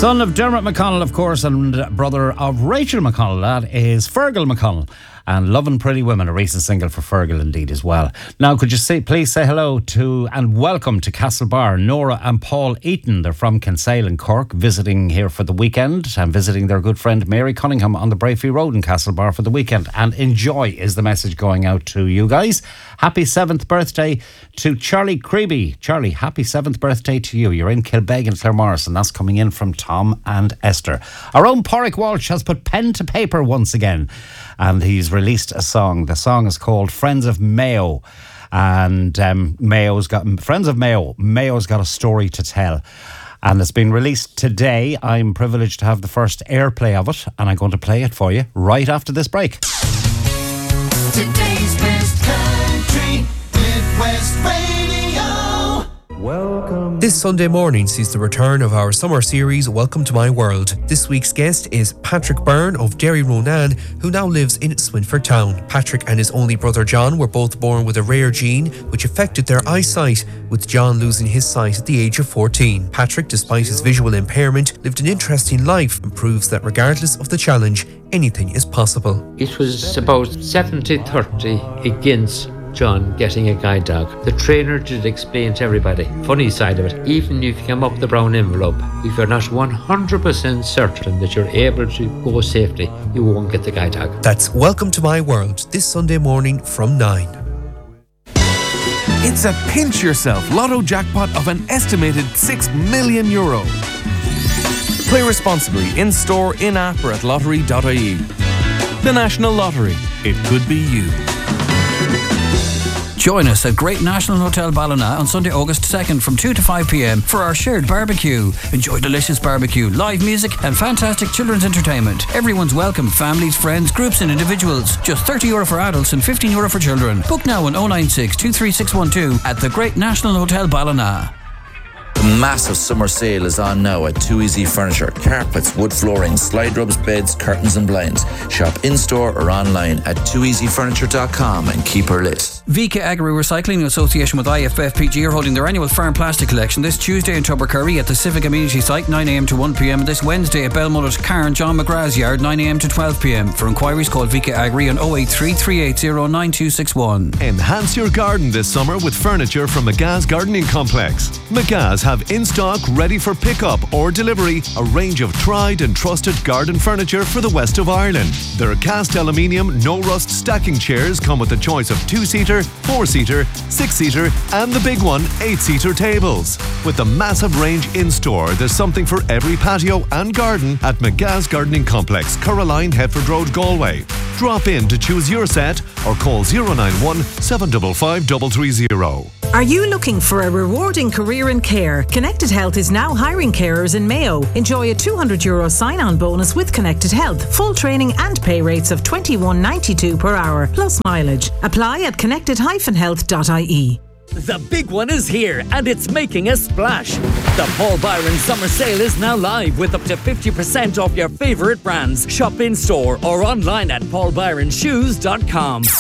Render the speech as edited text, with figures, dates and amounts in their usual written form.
Son of Dermot McConnell, of course, and brother of Rachel McConnell. That is Fergal McConnell. And Lovin' Pretty Women, a recent single for Fergal indeed as well. Now, could you please say hello to and welcome to Castlebar, Nora and Paul Eaton. They're from Kinsale in Cork, visiting here for the weekend and visiting their good friend Mary Cunningham on the Brayfree Road in Castlebar for the weekend. And enjoy is the message going out to you guys. Happy 7th birthday to Charlie Creeby. Charlie, happy 7th birthday to you. You're in Kilbeg and Claremorris, and that's coming in from Tom and Esther. Our own Pádraig Walsh has put pen to paper once again, and he's released a song. The song is called Friends of Mayo, and Mayo's got a story to tell, and it's been released today. I'm privileged to have the first airplay of it, and I'm going to play it for you right after this break. Today's Best Country Midwest Radio. Welcome. This Sunday morning sees the return of our summer series, Welcome to My World. This week's guest is Patrick Byrne of Derry Ronan, who now lives in Swinford Town. Patrick and his only brother John were both born with a rare gene which affected their eyesight, with John losing his sight at the age of 14. Patrick, despite his visual impairment, lived an interesting life and proves that regardless of the challenge, anything is possible. It was about 70-30 against John getting a guide dog. The trainer did explain to everybody, funny side of it, even if you come up the brown envelope, if you're not 100% certain that you're able to go safely, you won't get the guide dog. That's Welcome to My World, this Sunday morning from 9. It's a pinch yourself lotto jackpot of an estimated €6 million. Play responsibly in store, in app or at lottery.ie. The National Lottery. It could be you. Join us at Great National Hotel Ballina on Sunday, August 2nd from 2 to 5 p.m. for our shared barbecue. Enjoy delicious barbecue, live music and fantastic children's entertainment. Everyone's welcome, families, friends, groups and individuals. Just €30 for adults and €15 for children. Book now on 096 23612 at the Great National Hotel Ballina. The massive summer sale is on now at Too Easy Furniture. Carpets, wood flooring, slide rubs, beds, curtains and blinds. Shop in-store or online at tooeasyfurniture.com and keep her lit. VK Agri Recycling in association with IFFPG are holding their annual farm plastic collection this Tuesday in Tubbercurry at the Civic Amenity Site 9am to 1pm and this Wednesday at Belmullet, Carn, John McGrath's Yard 9am to 12pm. For inquiries call VK Agri on 083 380 9261. Enhance your garden this summer with furniture from McGa's Gardening Complex. McGa's have in stock, ready for pickup or delivery, a range of tried and trusted garden furniture for the west of Ireland. Their cast aluminium, no rust stacking chairs come with a choice of 2-seater, 4-seater, 6-seater and the big one, 8-seater tables. With the massive range in store, there's something for every patio and garden at McGa's Gardening Complex, Caroline, Headford Road, Galway. Drop in to choose your set or call 091 755 330. Are you looking for a rewarding career in care? Connected Health is now hiring carers in Mayo. Enjoy a €200 sign-on bonus with Connected Health. Full training and pay rates of $21.92 per hour, plus mileage. Apply at connected-health.ie. The big one is here, and it's making a splash. The Paul Byron Summer Sale is now live with up to 50% off your favourite brands. Shop in-store or online at paulbyronshoes.com.